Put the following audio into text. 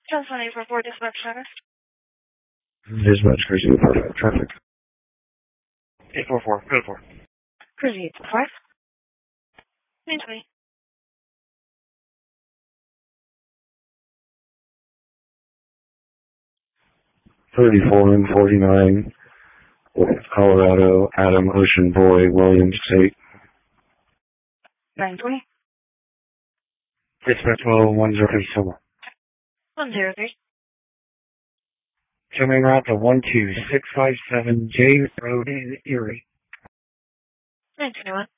Telephone 844 dispatch center. Dispatch, Cruise 845, traffic. 844, go for. Cruise 845. 920. 34 and 49, Colorado, Adam Ocean Boy, Williams State. 920. Dispatch 103, Silver. 103. Coming route to 12657 J Road in Erie. 921.